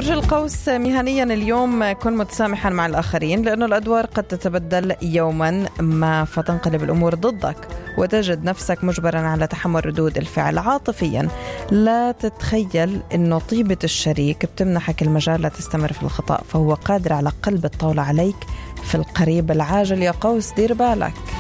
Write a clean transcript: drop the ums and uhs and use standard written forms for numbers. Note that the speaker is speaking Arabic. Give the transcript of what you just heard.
برج القوس، مهنيا اليوم كن متسامحا مع الآخرين لأنه الأدوار قد تتبدل يوما ما فتنقلب الأمور ضدك وتجد نفسك مجبرا على تحمل ردود الفعل. عاطفيا لا تتخيل أنه طيبة الشريك بتمنحك المجال لا تستمر في الخطأ، فهو قادر على قلب الطاولة عليك في القريب العاجل يا قوس، دير بالك.